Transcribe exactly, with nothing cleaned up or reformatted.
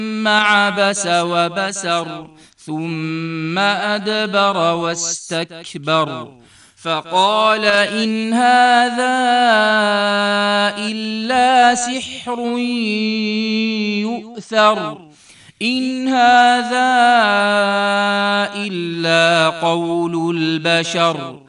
ثم عبس وبسر ثم أدبر واستكبر فقال إن هذا إلا سحر يؤثر إن هذا إلا قول البشر